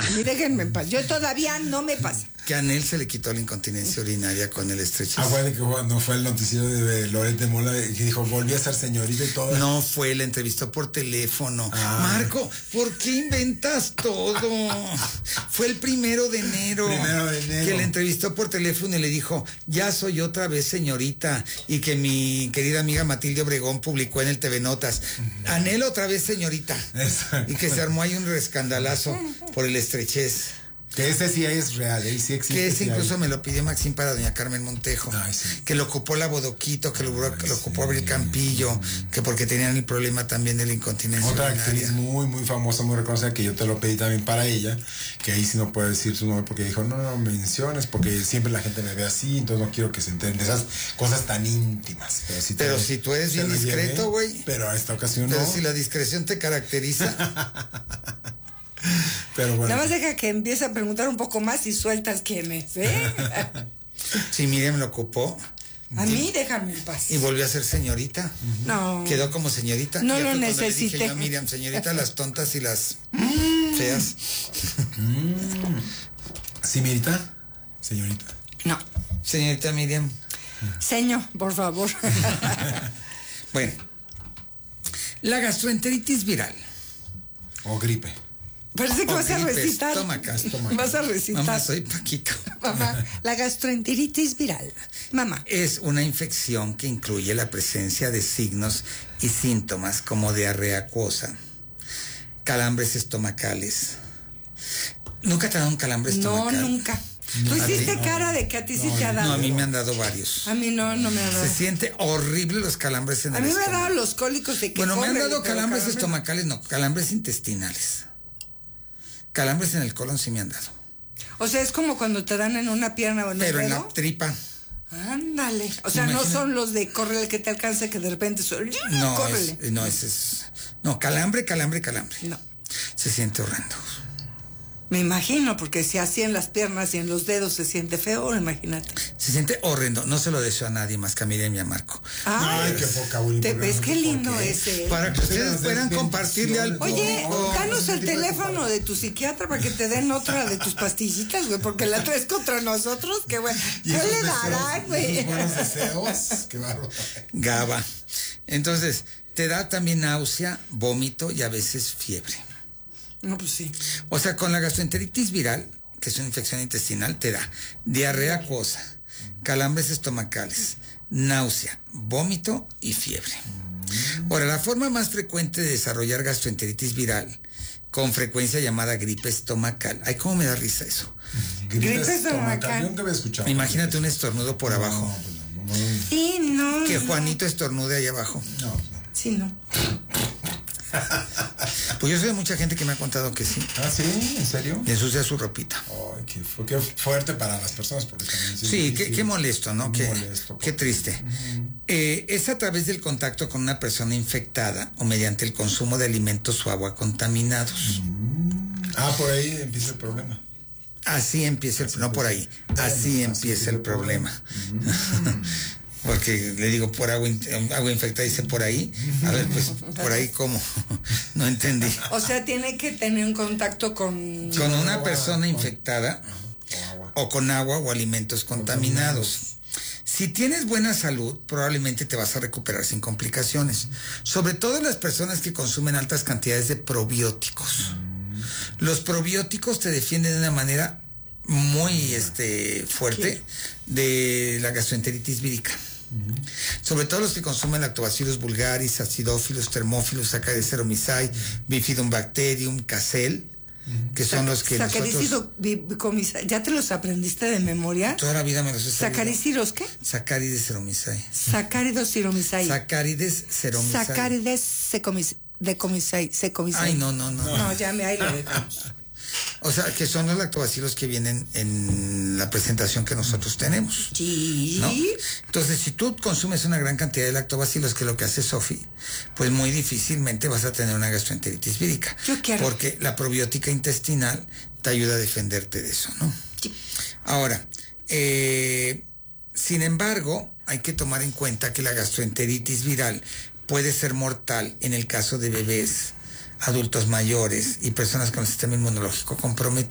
A mí déjenme en paz. Yo todavía no me pasa. Que a Anel se le quitó la incontinencia urinaria con el estrechez. Bueno, que no fue el noticiero de Loret de Mola que dijo, volví a ser señorita y todo. No fue, la entrevistó por teléfono. Marco, ¿por qué inventas todo? Fue el 1 de enero. Que la entrevistó por teléfono y le dijo, ya soy otra vez señorita. Y que mi querida amiga Matilde Obregón publicó en el TV Notas, Anel otra vez señorita. Exacto. Y que se armó ahí un escandalazo por el estrechez. Que ese sí es real, sí existe. Que ese incluso me lo pidió Maxín para doña Carmen Montejo. Ay, sí. Que lo ocupó la Bodoquito, que lo ocupó Abril Campillo, que porque tenían el problema también de la incontinencia Otra urinaria. actriz muy famosa, muy reconocida, que yo te lo pedí también para ella, que ahí sí no puedo decir su nombre porque dijo, no menciones, porque siempre la gente me ve así, entonces no quiero que se enteren de esas cosas tan íntimas. Pero si tú eres bien discreto, güey. Pero a esta ocasión pero no. Si la discreción te caracteriza. Pero bueno. Nada más deja que empiece a preguntar un poco más y sueltas quién es, ¿eh? Sí, Miriam lo ocupó. A mí déjame en paz. Y volvió a ser señorita. No. Quedó como señorita. No ya lo necesité. necesité. Yo, Miriam, señorita, las tontas y las feas. ¿Sí, Mirita? Señorita. No. Señorita Miriam. Señor, por favor. Bueno. La gastroenteritis viral. O gripe. Parece que vas a recitar. Estómacas. Vas a recitar. Mamá, soy Paquito. Mamá, la gastroenteritis viral. Mamá. Es una infección que incluye la presencia de signos y síntomas como diarrea acuosa, calambres estomacales. ¿Nunca te ha dado un calambre estomacal? No, nunca. Tú hiciste cara de que a ti sí te ha dado. No, a mí me han dado varios. A mí no me ha dado. Se siente horrible los calambres en el estómago. A mí me han dado los cólicos de que Bueno, me han dado calambres estomacales, no, calambres intestinales. Calambres en el colon sí me han dado. O sea, es como cuando te dan en una pierna o en un dedo. Pero en la tripa. Ándale. O sea, no son los de córrele que te alcance que de repente no, córrele. No, calambre. No. Se siente horrendo. Me imagino, porque si así en las piernas y en los dedos se siente feo, imagínate. Se siente horrendo. No se lo deseo a nadie más que a Miriam y a Marco. Ay, qué poca ¿Te ves qué lindo ese? Para que ustedes puedan compartirle al público. Oye, danos el teléfono de tu psiquiatra para que te den otra de tus pastillitas, güey, porque la traes contra nosotros, que bueno. ¿Qué le dará, güey? Buenos deseos, qué bárbaro. GABA. Entonces, te da también náusea, vómito y a veces fiebre. No, pues sí. O sea, con la gastroenteritis viral, que es una infección intestinal, te da diarrea acuosa, calambres estomacales, náusea, vómito y fiebre. Ahora, la forma más frecuente de desarrollar gastroenteritis viral, con frecuencia llamada gripe estomacal. Ay, cómo me da risa eso. Gripe estomacal. Yo nunca había escuchado. Imagínate un estornudo por abajo. Sí, no. Que Juanito estornude ahí abajo. No. Sí, no. Pues yo sé de mucha gente que me ha contado que sí. Ah, sí, ¿en serio? Y ensucia su ropita. Ay, qué fuerte para las personas, porque también sí, qué molesto, ¿no? Qué molesto. Qué triste. Es a través del contacto con una persona infectada o mediante el consumo de alimentos o agua contaminados. Por ahí empieza el problema. Así empieza el problema, no por ahí. Así empieza el problema. Porque le digo por agua infectada, dice por ahí. A ver, pues por ahí cómo. No entendí. O sea, tiene que tener un contacto con una persona infectada o con agua o alimentos contaminados. Si tienes buena salud, probablemente te vas a recuperar sin complicaciones. Sobre todo las personas que consumen altas cantidades de probióticos. Los probióticos te defienden de una manera muy fuerte de la gastroenteritis vírica. Sobre todo los que consumen Lactobacillus vulgaris, Acidophilus, Thermophilus, Saccharomyces cerevisiae, Bifidum bacterium, Casel, que son los que nosotros... ¿Ya te los aprendiste de memoria? Toda la vida me los he sabido. ¿Saccharomyces qué? Saccharomyces cerevisiae. Saccharomyces cerevisiae. Saccharomyces cerevisiae. Saccharomyces cerevisiae. Ay, no. No, ya ahí lo dejamos. O sea, que son los lactobacilos que vienen en la presentación que nosotros tenemos. Sí. ¿No? Entonces, si tú consumes una gran cantidad de lactobacilos, que es lo que hace Sofi, pues muy difícilmente vas a tener una gastroenteritis vírica. Yo quiero. Porque la probiótica intestinal te ayuda a defenderte de eso, ¿no? Sí. Ahora, sin embargo, hay que tomar en cuenta que la gastroenteritis viral puede ser mortal en el caso de bebés, adultos mayores y personas con el sistema inmunológico comprometido.